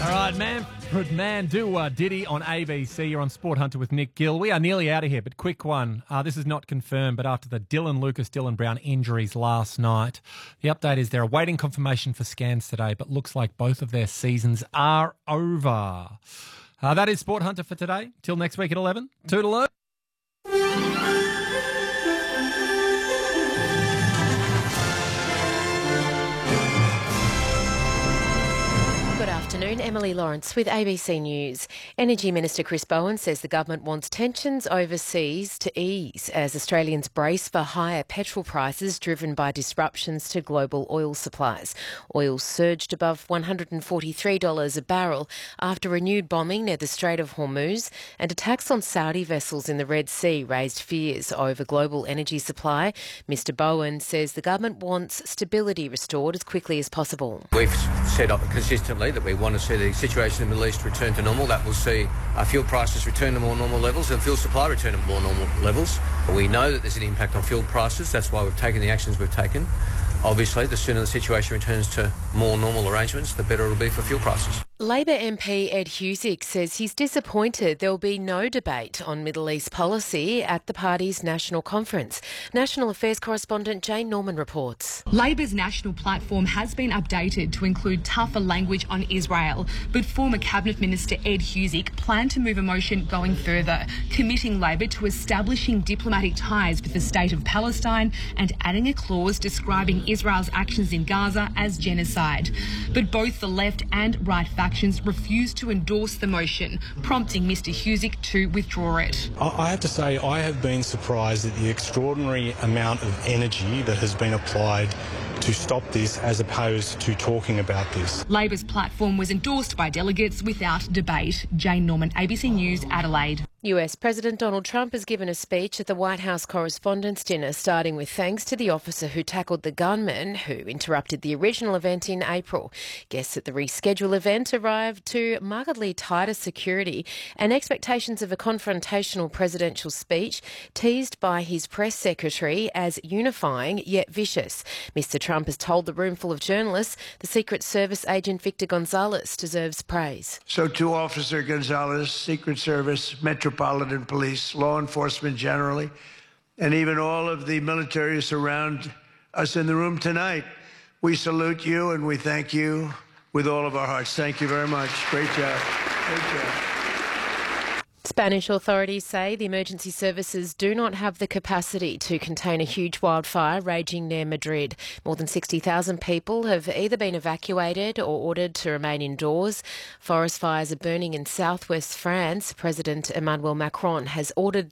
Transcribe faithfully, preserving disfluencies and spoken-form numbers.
All right, Manfred Mann, uh, Diddy on A B C. You're on Sport Hunter with Nick Gill. We are nearly out of here, but quick one. Uh, this is not confirmed, but after the Dylan Lucas, Dylan Brown injuries last night, the update is they're awaiting confirmation for scans today, but looks like both of their seasons are over. Uh, that is Sport Hunter for today. Till next week at eleven. Toodaloo. Good afternoon, Emily Lawrence with A B C News. Energy Minister Chris Bowen says the government wants tensions overseas to ease as Australians brace for higher petrol prices driven by disruptions to global oil supplies. Oil surged above one hundred forty-three dollars a barrel after renewed bombing near the Strait of Hormuz, and attacks on Saudi vessels in the Red Sea raised fears over global energy supply. Mister Bowen says the government wants stability restored as quickly as possible. We've said consistently that we want to see the situation in the Middle East return to normal. That will see our fuel prices return to more normal levels and fuel supply return to more normal levels. We know that there's an impact on fuel prices. That's why we've taken the actions we've taken. Obviously, the sooner the situation returns to more normal arrangements, the better it'll be for fuel prices. Labor M P Ed Husic says he's disappointed there will be no debate on Middle East policy at the party's national conference. National Affairs correspondent Jane Norman reports. Labor's national platform has been updated to include tougher language on Israel, but former Cabinet Minister Ed Husic planned to move a motion going further, committing Labor to establishing diplomatic ties with the state of Palestine and adding a clause describing Israel's actions in Gaza as genocide. But both the left and right factions refused to endorse the motion, prompting Mr Husic to withdraw it. I have to say I have been surprised at the extraordinary amount of energy that has been applied to stop this as opposed to talking about this. Labor's platform was endorsed by delegates without debate. Jane Norman, A B C News, Adelaide. U S President Donald Trump has given a speech at the White House Correspondents' Dinner, starting with thanks to the officer who tackled the gunman who interrupted the original event in April. Guests at the rescheduled event arrived to markedly tighter security and expectations of a confrontational presidential speech teased by his press secretary as unifying yet vicious. Mister Trump has told the room full of journalists the Secret Service agent Victor Gonzalez deserves praise. So to Officer Gonzalez, Secret Service, Metropolitan Police, law enforcement generally, and even all of the military surround us in the room tonight, we salute you and we thank you with all of our hearts. Thank you very much. Great job. Great job. Spanish authorities say the emergency services do not have the capacity to contain a huge wildfire raging near Madrid. More than sixty thousand people have either been evacuated or ordered to remain indoors. Forest fires are burning in southwest France. President Emmanuel Macron has ordered